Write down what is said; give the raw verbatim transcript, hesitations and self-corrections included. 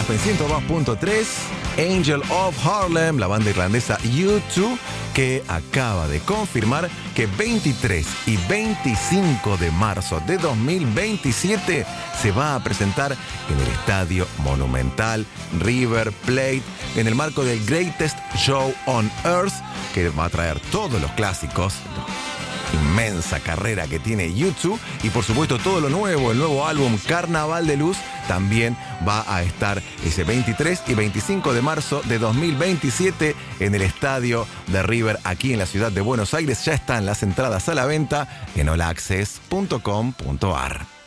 Pop en ciento dos punto tres. Angel of Harlem, la banda irlandesa U dos, que acaba de confirmar que veintitrés y veinticinco de marzo de dos mil veintisiete se va a presentar en el Estadio Monumental River Plate en el marco del Greatest Show on Earth, que va a traer todos los clásicos, inmensa carrera que tiene U dos, y por supuesto todo lo nuevo, el nuevo álbum Carnaval de Luz también va a estar ese veintitrés y veinticinco de marzo de dos mil veintisiete en el estadio de River aquí en la ciudad de Buenos Aires. Ya están las entradas a la venta en all access punto com punto a r.